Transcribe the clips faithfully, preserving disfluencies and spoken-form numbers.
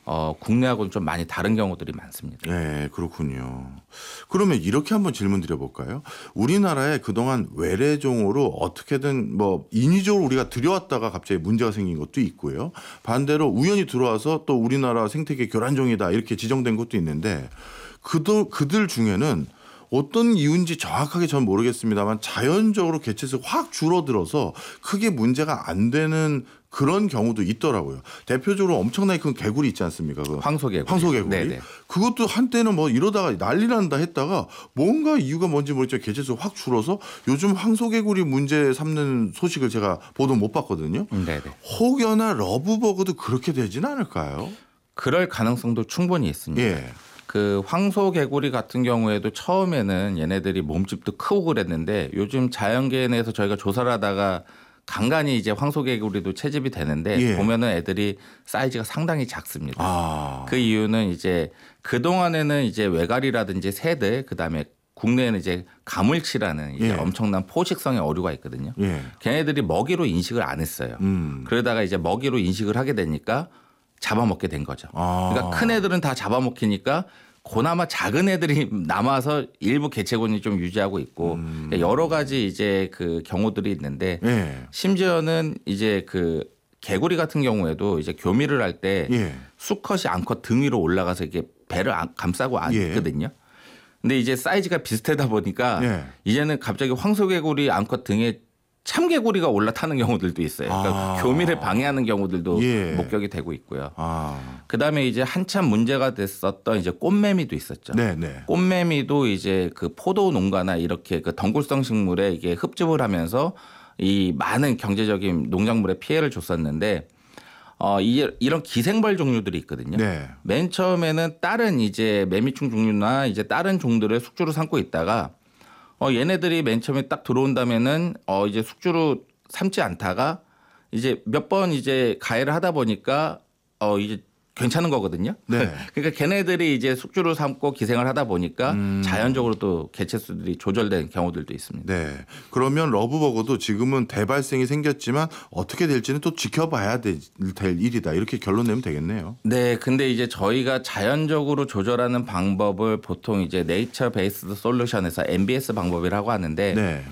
어, 국내하고는 좀 많이 다른 경우들이 많습니다. 네, 그렇군요. 그러면 이렇게 한번 질문 드려볼까요? 우리나라에 그동안 외래종으로 어떻게든 뭐 인위적으로 우리가 들여왔다가 갑자기 문제가 생긴 것도 있고요. 반대로 우연히 들어와서 또 우리나라 생태계 교란종이다 이렇게 지정된 것도 있는데 그들, 그들 중에는 어떤 이유인지 정확하게 전 모르겠습니다만 자연적으로 개체수가 확 줄어들어서 크게 문제가 안 되는 그런 경우도 있더라고요. 대표적으로 엄청나게 큰 개구리 있지 않습니까? 그 황소개구리. 황소개구리. 네네. 그것도 한때는 뭐 이러다가 난리 난다 했다가 뭔가 이유가 뭔지 모르겠지만 개체수가 확 줄어서 요즘 황소개구리 문제 삼는 소식을 제가 보도 못 봤거든요. 네네. 혹여나 러브버그도 그렇게 되진 않을까요? 그럴 가능성도 충분히 있습니다. 예. 그 황소개구리 같은 경우에도 처음에는 얘네들이 몸집도 크고 그랬는데 요즘 자연계에 내에서 저희가 조사를 하다가 간간히 이제 황소개구리도 채집이 되는데 예. 보면은 애들이 사이즈가 상당히 작습니다. 아. 그 이유는 이제 그 동안에는 이제 외가리라든지 새들 그다음에 국내에는 이제 가물치라는 이제 예. 엄청난 포식성의 어류가 있거든요. 예. 걔네들이 먹이로 인식을 안 했어요. 음. 그러다가 이제 먹이로 인식을 하게 되니까 잡아먹게 된 거죠. 아. 그러니까 큰 애들은 다 잡아먹히니까 그나마 작은 애들이 남아서 일부 개체군이 좀 유지하고 있고 음. 여러 가지 이제 그 경우들이 있는데 예. 심지어는 이제 그 개구리 같은 경우에도 이제 교미를 할 때 예. 수컷이 암컷 등 위로 올라가서 이렇게 배를 안- 감싸고 예. 앉거든요. 근데 이제 사이즈가 비슷하다 보니까 예. 이제는 갑자기 황소개구리 암컷 등에 참개구리가 올라타는 경우들도 있어요. 그러니까 아. 교미를 방해하는 경우들도 예. 목격이 되고 있고요. 아. 그다음에 이제 한참 문제가 됐었던 이제 꽃매미도 있었죠. 네, 네. 꽃매미도 이제 그 포도 농가나 이렇게 그 덩굴성 식물에 이게 흡집을 하면서 이 많은 경제적인 농작물에 피해를 줬었는데 어, 이, 이런 기생벌 종류들이 있거든요. 네. 맨 처음에는 다른 이제 매미충 종류나 이제 다른 종들을 숙주로 삼고 있다가 어, 얘네들이 맨 처음에 딱 들어온다면은 어, 이제 숙주로 삼지 않다가 이제 몇 번 이제 가해를 하다 보니까 어, 이제 괜찮은 거거든요. 네. 그러니까 걔네들이 이제 숙주로 삼고 기생을 하다 보니까 음. 자연적으로 또 개체수들이 조절된 경우들도 있습니다. 네. 그러면 러브버거도 지금은 대발생이 생겼지만 어떻게 될지는 또 지켜봐야 될, 될 일이다. 이렇게 결론 내면 되겠네요. 네, 근데 이제 저희가 자연적으로 조절하는 방법을 보통 이제 네이처 베이스드 솔루션에서 엠비에스 방법이라고 하는데 네.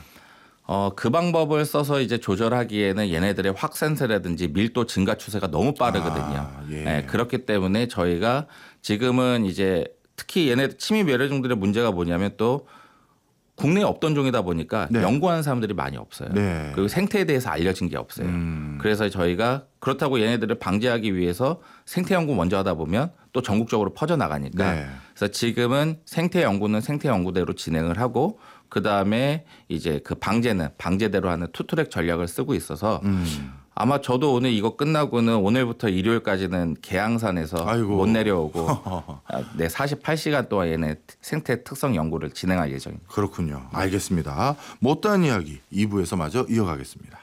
어, 그 방법을 써서 이제 조절하기에는 얘네들의 확산세라든지 밀도 증가 추세가 너무 빠르거든요. 아, 예. 네, 그렇기 때문에 저희가 지금은 이제 특히 얘네 침입 외래종들의 문제가 뭐냐면 또 국내에 없던 종이다 보니까 네. 연구하는 사람들이 많이 없어요. 네. 그리고 생태에 대해서 알려진 게 없어요. 음. 그래서 저희가 그렇다고 얘네들을 방지하기 위해서 생태 연구 먼저 하다 보면 또 전국적으로 퍼져 나가니까 네. 그래서 지금은 생태 연구는 생태 연구대로 진행을 하고 그 다음에 이제 그 방제는 방제대로 하는 투트랙 전략을 쓰고 있어서 음. 아마 저도 오늘 이거 끝나고는 오늘부터 일요일까지는 계양산에서 아이고. 못 내려오고 아, 네, 사십팔 시간 동안 얘네 생태 특성 연구를 진행할 예정입니다. 그렇군요. 알겠습니다. 못다한 이야기 이 부에서 마저 이어가겠습니다.